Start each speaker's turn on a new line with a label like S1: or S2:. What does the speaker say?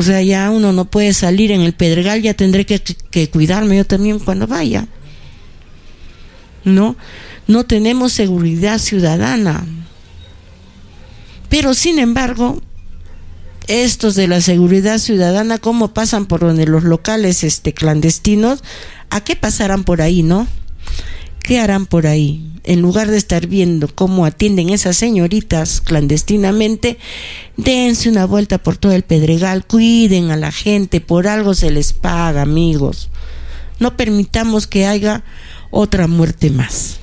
S1: O sea, ya uno no puede salir en el Pedregal, ya tendré que cuidarme yo también cuando vaya. No tenemos seguridad ciudadana. Pero sin embargo, estos de la seguridad ciudadana, ¿cómo pasan por donde los locales clandestinos? ¿A qué pasarán por ahí, no? ¿Qué harán por ahí? En lugar de estar viendo cómo atienden esas señoritas clandestinamente, dense una vuelta por todo el Pedregal, cuiden a la gente, por algo se les paga, amigos. No permitamos que haya otra muerte más.